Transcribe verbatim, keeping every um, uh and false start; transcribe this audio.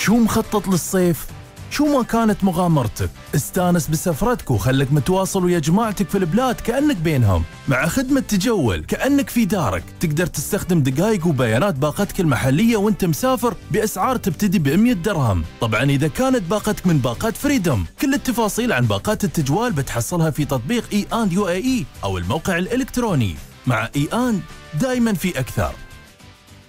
شو مخطط للصيف؟ شو ما كانت مغامرتك، استانس بسفرتك وخلك متواصل ويا جماعتك في البلاد كأنك بينهم. مع خدمة تجول كأنك في دارك، تقدر تستخدم دقائق وبيانات باقتك المحلية وانت مسافر بأسعار تبتدي ب مئة درهم. طبعا إذا كانت باقتك من باقات فريدوم. كل التفاصيل عن باقات التجوال بتحصلها في تطبيق إي آن يو إيه إي أو الموقع الإلكتروني. مع إي آن دايما في أكثر.